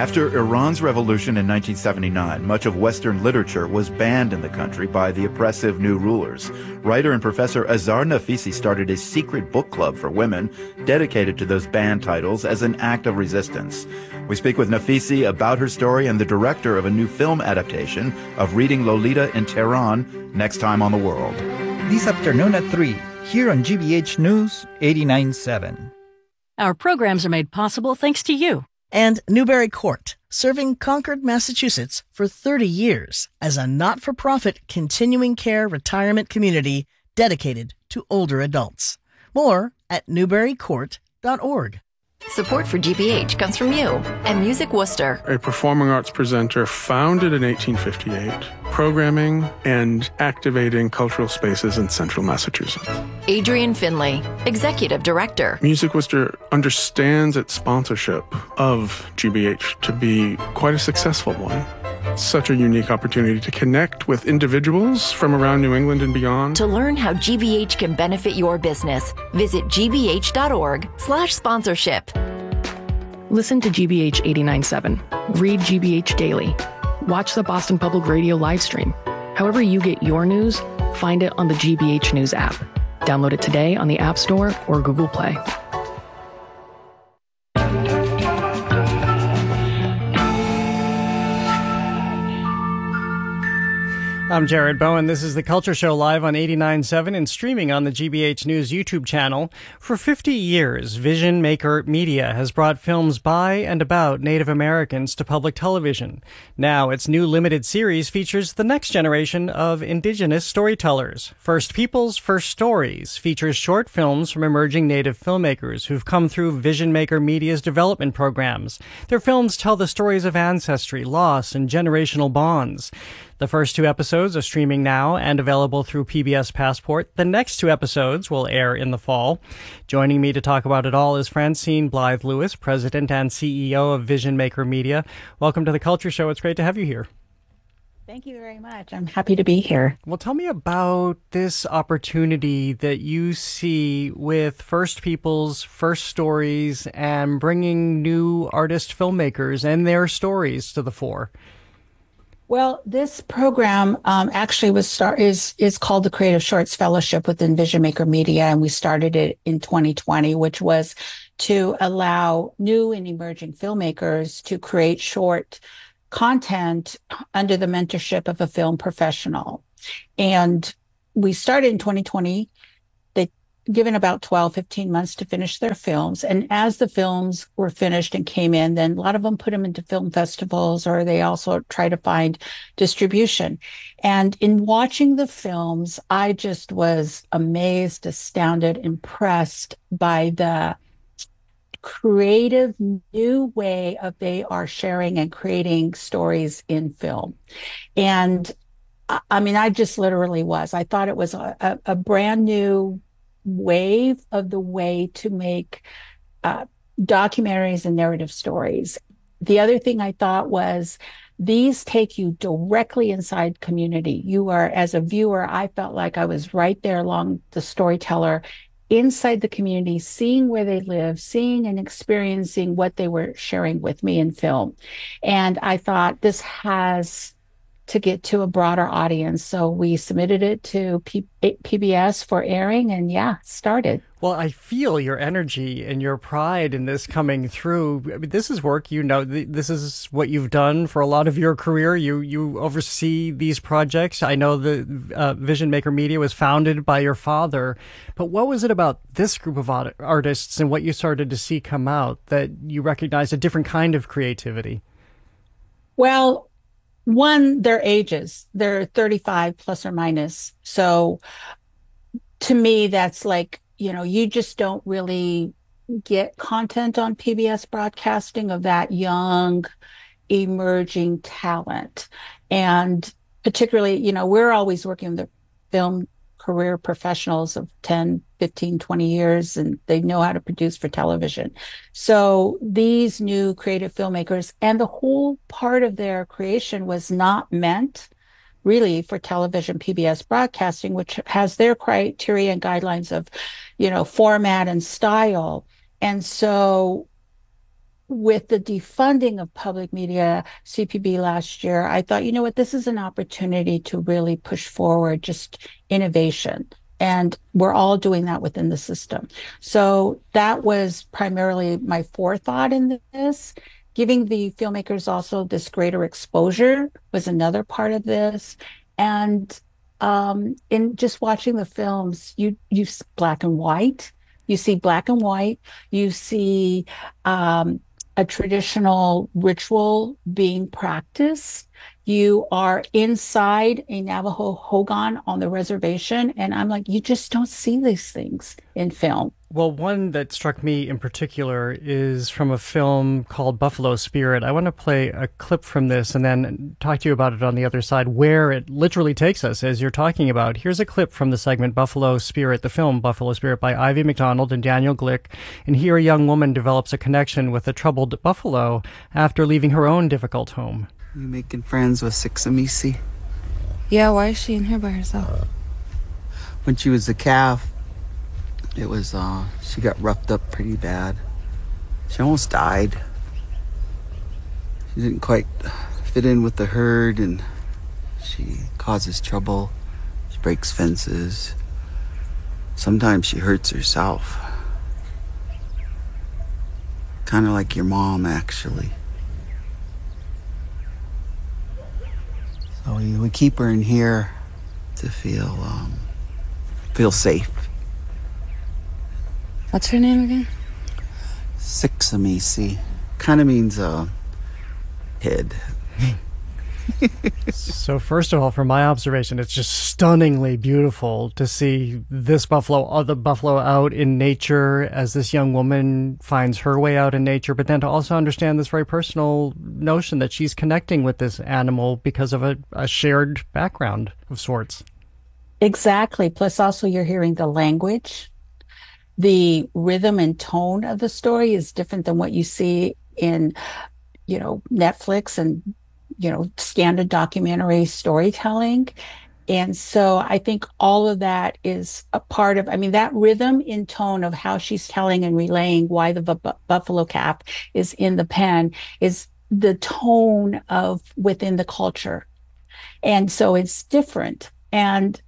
After Iran's revolution in 1979, much of Western literature was banned in the country by the oppressive new rulers. Writer and professor Azar Nafisi started a secret book club for women dedicated to those banned titles as an act of resistance. We speak with Nafisi about her story and the director of a new film adaptation of Reading Lolita in Tehran next time on The World. This afternoon at 3, here on GBH News 89.7. Our programs are made possible thanks to you. And Newbury Court, serving Concord, Massachusetts for 30 years as a not-for-profit continuing care retirement community dedicated to older adults. More at newburycourt.org. Support for GBH comes from you and Music Worcester, a performing arts presenter founded in 1858, programming and activating cultural spaces in central Massachusetts. Adrian Finley, Executive Director. Music Worcester understands its sponsorship of GBH to be quite a successful one. Such a unique opportunity to connect with individuals from around New England and beyond. To learn how GBH can benefit your business, visit gbh.org/sponsorship. Listen to GBH 89.7. Read GBH Daily. Watch the Boston Public Radio live stream. However you get your news, find it on the GBH News app. Download it today on the App Store or Google Play. I'm Jared Bowen. This is The Culture Show live on 89.7 and streaming on the GBH News YouTube channel. For 50 years, Vision Maker Media has brought films by and about Native Americans to public television. Now, its new limited series features the next generation of Indigenous storytellers. First Peoples, First Stories features short films from emerging Native filmmakers who've come through Vision Maker Media's development programs. Their films tell the stories of ancestry, loss, and generational bonds. The first 2 episodes are streaming now and available through PBS Passport. The next 2 episodes will air in the fall. Joining me to talk about it all is Francine Blythe Lewis, President and CEO of Vision Maker Media. Welcome to The Culture Show. It's great to have you here. Thank you very much. I'm happy to be here. Well, tell me about this opportunity that you see with First Peoples, First Stories, and bringing new artist filmmakers and their stories to the fore. Well, this program actually is called the Creative Shorts Fellowship within Vision Maker Media, and we started it in 2020, which was to allow new and emerging filmmakers to create short content under the mentorship of a film professional. And we started in 2020. Given about 12, 15 months to finish their films. And as the films were finished and came in, then a lot of them put them into film festivals, or they also try to find distribution. And in watching the films, I just was amazed, astounded, impressed by the creative new way of they are sharing and creating stories in film. And I mean, I just literally was. I thought it was a brand new wave of the way to make documentaries and narrative stories. The other thing I thought was these take you directly inside community. You are, as a viewer, I felt like I was right there along the storyteller inside the community, seeing where they live, seeing and experiencing what they were sharing with me in film. And I thought this has to get to a broader audience. So we submitted it to PBS for airing, and started. Well, I feel your energy and your pride in this coming through. I mean, this is work, this is what you've done for a lot of your career. You oversee these projects. I know the Vision Maker Media was founded by your father, but what was it about this group of artists and what you started to see come out that you recognized a different kind of creativity? Well, one, their ages, they're 35 plus or minus. So to me, that's like, you just don't really get content on PBS broadcasting of that young, emerging talent. And particularly, we're always working with the film career professionals of 10, 15, 20 years, and they know how to produce for television. So these new creative filmmakers, and the whole part of their creation was not meant really for television PBS broadcasting, which has their criteria and guidelines of, format and style. And so with the defunding of public media, CPB last year, I thought, you know what, this is an opportunity to really push forward just innovation. And we're all doing that within the system. So that was primarily my forethought in this. Giving the filmmakers also this greater exposure was another part of this. And in just watching the films, you black and white. You see black and white. You see a traditional ritual being practiced. You are inside a Navajo hogan on the reservation. And I'm like, you just don't see these things in film. Well, one that struck me in particular is from a film called Buffalo Spirit. I want to play a clip from this and then talk to you about it on the other side, where it literally takes us, as you're talking about. Here's a clip from the segment Buffalo Spirit, the film Buffalo Spirit by Ivy McDonald and Daniel Glick. And here a young woman develops a connection with a troubled buffalo after leaving her own difficult home. You making friends with Sixamisi? Yeah, why is she in here by herself? When she was a calf, it was, she got roughed up pretty bad. She almost died. She didn't quite fit in with the herd, and she causes trouble. She breaks fences. Sometimes she hurts herself. Kind of like your mom, actually. So we keep her in here to feel safe. What's her name again? Sixamisi. Kind of means head. So first of all, from my observation, it's just stunningly beautiful to see this buffalo, the buffalo out in nature as this young woman finds her way out in nature, but then to also understand this very personal notion that she's connecting with this animal because of a shared background of sorts. Exactly. Plus also you're hearing the language. The rhythm and tone of the story is different than what you see in, Netflix and, standard documentary storytelling. And so I think all of that is a part of, that rhythm in tone of how she's telling and relaying why the buffalo calf is in the pen is the tone of within the culture. And so it's different. And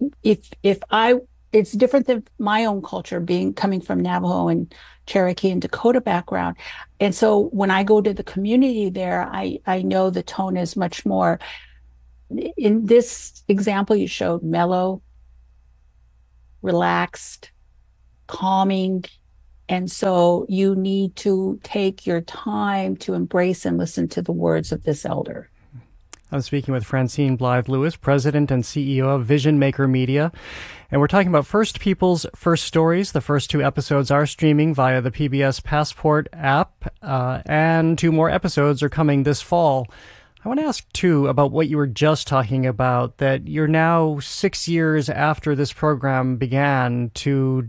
it's different than my own culture coming from Navajo and Cherokee and Dakota background. And so when I go to the community there, I know the tone is much more, in this example you showed, mellow, relaxed, calming. And so you need to take your time to embrace and listen to the words of this elder. I'm speaking with Francine Blythe Lewis, President and CEO of Vision Maker Media. And we're talking about First People's First Stories. The first 2 episodes are streaming via the PBS Passport app, and 2 more episodes are coming this fall. I want to ask, too, about what you were just talking about, that you're now 6 years after this program began to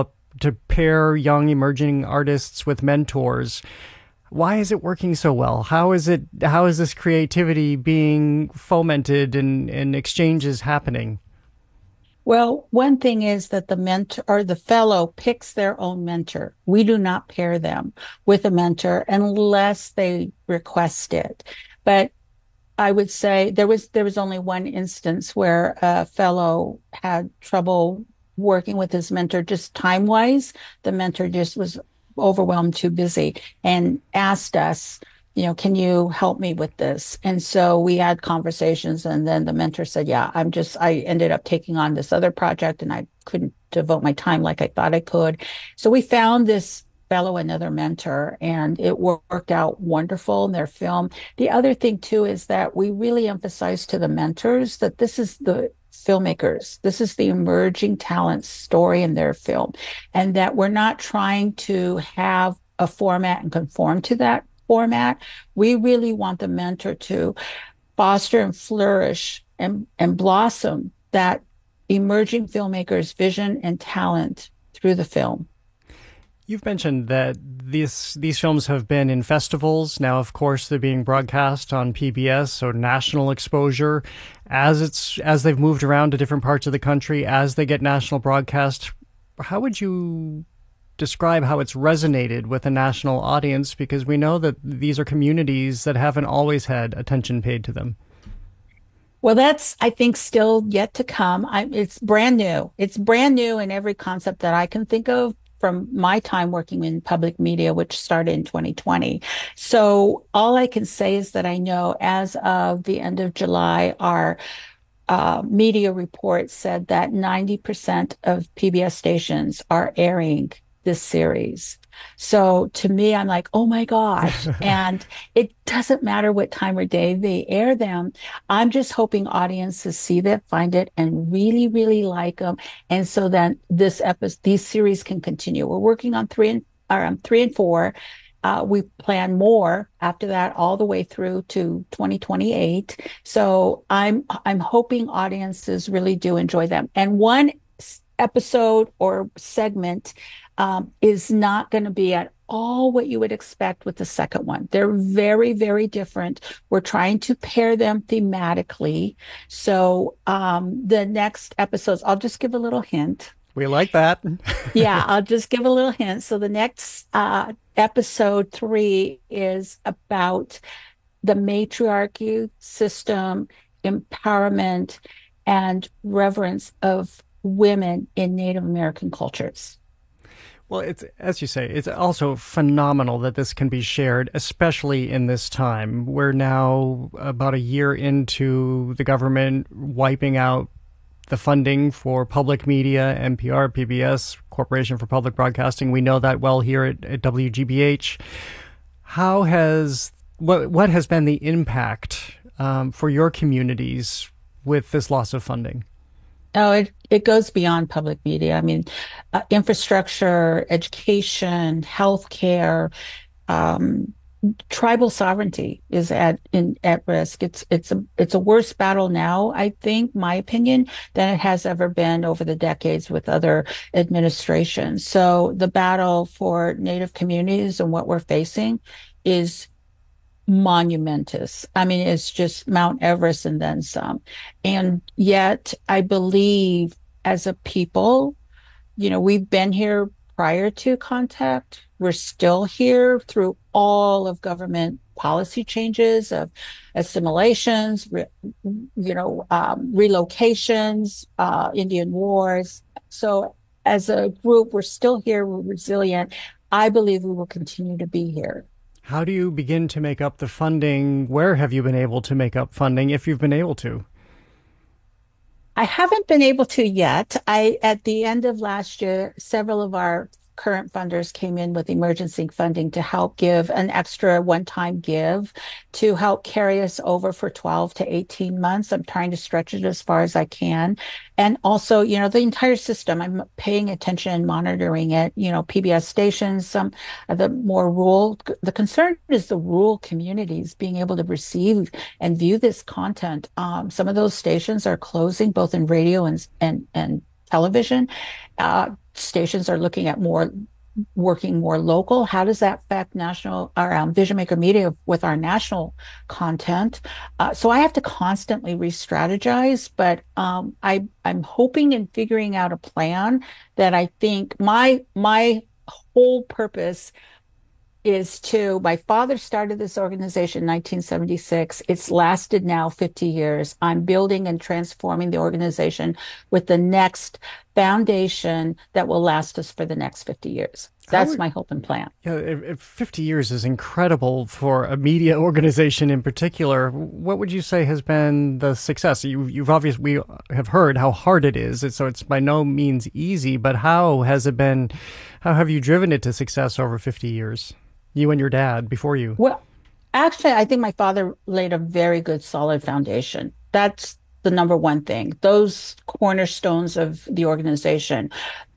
pair young emerging artists with mentors. Why is it working so well? How is this creativity being fomented and exchanges happening? Well, one thing is that the mentor or the fellow picks their own mentor. We do not pair them with a mentor unless they request it. But I would say there was only one instance where a fellow had trouble working with his mentor, just time-wise. The mentor just was overwhelmed, too busy, and asked us, can you help me with this? And so we had conversations, and then the mentor said, yeah, I ended up taking on this other project and I couldn't devote my time like I thought I could. So we found this fellow another mentor, and it worked out wonderful in their film. The other thing too is that we really emphasize to the mentors that this is the filmmakers. This is the emerging talent story in their film, and that we're not trying to have a format and conform to that format. We really want the mentor to foster and flourish and blossom that emerging filmmakers' vision and talent through the film. You've mentioned that these films have been in festivals. Now, of course, they're being broadcast on PBS, so national exposure. As they've moved around to different parts of the country, as they get national broadcast, how would you describe how it's resonated with a national audience? Because we know that these are communities that haven't always had attention paid to them. Well, that's, I think, still yet to come. It's brand new. It's brand new in every concept that I can think of from my time working in public media, which started in 2020. So all I can say is that I know as of the end of July, our media report said that 90% of PBS stations are airing this series. So to me, I'm like, oh my gosh. And it doesn't matter what time or day they air them. I'm just hoping audiences see that, find it, and really, really like them. And so then these series can continue. We're working on 3 and 4. We plan more after that, all the way through to 2028. So I'm hoping audiences really do enjoy them. And one episode or segment is not going to be at all what you would expect with the second one. They're very, very different. We're trying to pair them thematically. So the next episodes, I'll just give a little hint. We like that. Yeah, I'll just give a little hint. So the next episode 3 is about the matriarchy system, empowerment, and reverence of women in Native American cultures. Well, it's, as you say, it's also phenomenal that this can be shared, especially in this time. We're now about a year into the government wiping out the funding for public media, NPR, PBS, Corporation for Public Broadcasting. We know that well here at WGBH. What has been the impact for your communities with this loss of funding? Oh, it goes beyond public media. I mean, infrastructure, education, healthcare, tribal sovereignty is at risk. It's a worse battle now, I think, my opinion, than it has ever been over the decades with other administrations. So the battle for Native communities and what we're facing is monumentous. I mean, it's just Mount Everest and then some. And yet I believe as a people, we've been here prior to contact. We're still here through all of government policy changes of assimilations, relocations, Indian wars. So as a group, we're still here. We're resilient. I believe we will continue to be here. How do you begin to make up the funding? Where have you been able to make up funding, if you've been able to? I haven't been able to yet. At the end of last year, several of our current funders came in with emergency funding to help give an extra one-time give to help carry us over for 12 to 18 months. I'm trying to stretch it as far as I can. And also, the entire system, I'm paying attention and monitoring it, PBS stations, some of the more rural, the concern is the rural communities being able to receive and view this content. Some of those stations are closing both in radio and television. Stations are looking at working more local. How does that affect national or Vision Maker Media with our national content? So I have to constantly re-strategize, but I'm hoping and figuring out a plan that I think my whole purpose is my father started this organization in 1976. It's lasted now 50 years. I'm building and transforming the organization with the next foundation that will last us for the next 50 years. That's my hope and plan. Yeah, 50 years is incredible for a media organization in particular. What would you say has been the success? You've obviously, we have heard how hard it is, so it's by no means easy, but how have you driven it to success over 50 years? You and your dad before you? Well, actually, I think my father laid a very good, solid foundation. That's the number one thing. Those cornerstones of the organization,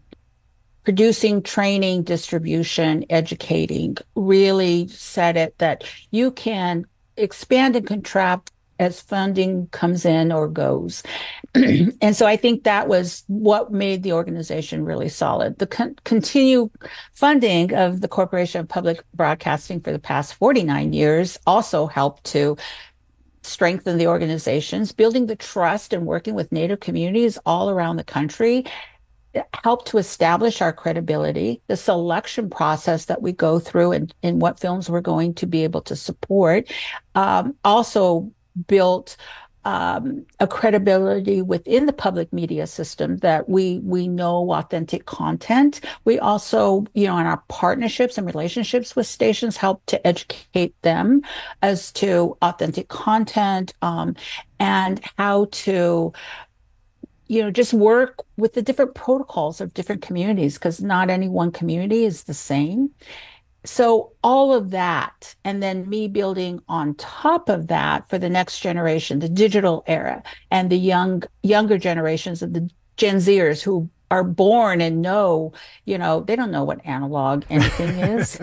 producing, training, distribution, educating, really said it that you can expand and contract as funding comes in or goes. And so I think that was what made the organization really solid. The continued funding of the Corporation of Public Broadcasting for the past 49 years also helped to strengthen the organizations, building the trust and working with Native communities all around the country. help to establish our credibility, the selection process that we go through and what films we're going to be able to support. Also built a credibility within the public media system that we know authentic content. We also, in our partnerships and relationships with stations, help to educate them as to authentic content and how to just work with the different protocols of different communities, because not any one community is the same. So all of that, and then me building on top of that for the next generation, the digital era, and the younger generations of the Gen Zers who are born and know, they don't know what analog anything is.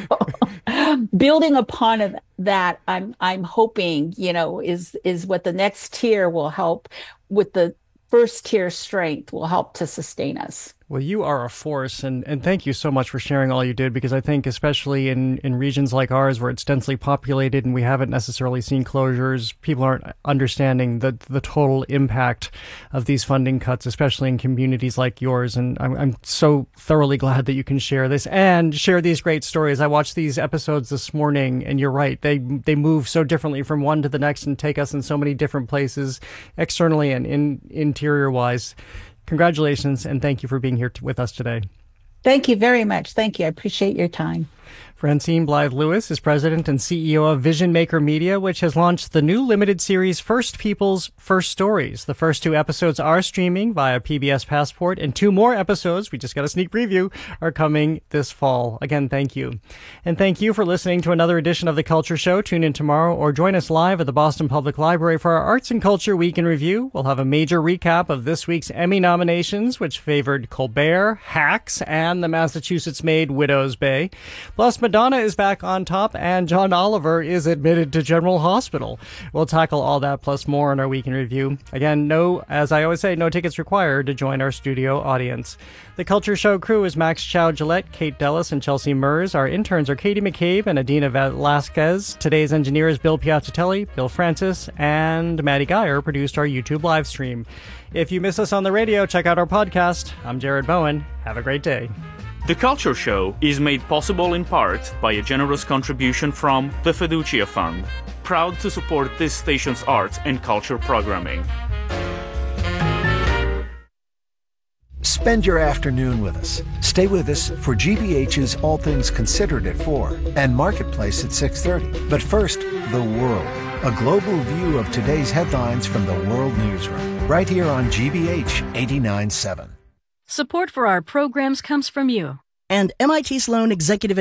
So, building upon that, I'm hoping, is what the next tier will help with. The first tier strength will help to sustain us. Well, you are a force, and thank you so much for sharing all you did, because I think especially in regions like ours where it's densely populated and we haven't necessarily seen closures, people aren't understanding the total impact of these funding cuts, especially in communities like yours. And I'm so thoroughly glad that you can share this and share these great stories. I watched these episodes this morning, and you're right. They move so differently from one to the next and take us in so many different places, externally and interior-wise. Congratulations, and thank you for being here with us today. Thank you very much. Thank you. I appreciate your time. Francine Blythe-Lewis is president and CEO of Vision Maker Media, which has launched the new limited series First People's First Stories. The first 2 episodes are streaming via PBS Passport, and 2 more episodes, we just got a sneak preview, are coming this fall. Again, thank you. And thank you for listening to another edition of The Culture Show. Tune in tomorrow or join us live at the Boston Public Library for our Arts and Culture Week in Review. We'll have a major recap of this week's Emmy nominations, which favored Colbert, Hacks, and the Massachusetts-made Widow's Bay. Plus, Madonna is back on top, and John Oliver is admitted to General Hospital. We'll tackle all that plus more in our Week in Review. Again, as I always say, no tickets required to join our studio audience. The Culture Show crew is Max Chow-Gillette, Kate Dellis, and Chelsea Mers. Our interns are Katie McCabe and Adina Velasquez. Today's engineer is Bill Piazzatelli, Bill Francis, and Maddie Geyer produced our YouTube live stream. If you miss us on the radio, check out our podcast. I'm Jared Bowen. Have a great day. The Culture Show is made possible in part by a generous contribution from the Fiducia Fund, proud to support this station's arts and culture programming. Spend your afternoon with us. Stay with us for GBH's All Things Considered at 4 and Marketplace at 6:30. But first, The World, a global view of today's headlines from the World Newsroom, right here on GBH 89.7. Support for our programs comes from you. And MIT Sloan Executive